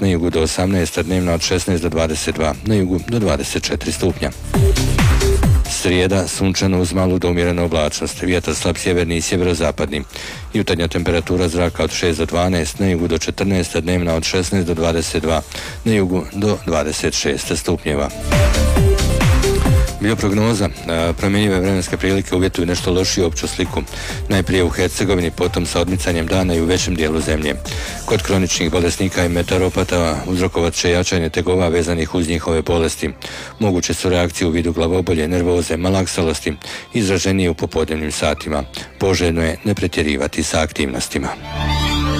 na jugu do 18, a dnevna od 16 do 22, na jugu do 24 stupnja. Srijeda, sunčano uz malu do umjerenu oblačnost, vjetar slab sjeverni i sjeverozapadni. Jutarnja temperatura zraka od 6 do 12, na jugu do 14, a dnevna od 16 do 22, na jugu do 26 stupnjeva. Bioprognoza, promjenjive vremenske prilike uvjetuju nešto lošiju opću sliku. Najprije u Hercegovini, potom sa odmicanjem dana i u većem dijelu zemlje. Kod kroničnih bolesnika i meteoropata uzrokovat će jačanje tegova vezanih uz njihove bolesti. Moguće su reakcije u vidu glavobolje, nervoze, malaksalosti, izraženije u popodnevnim satima. Poželjno je ne pretjerivati sa aktivnostima.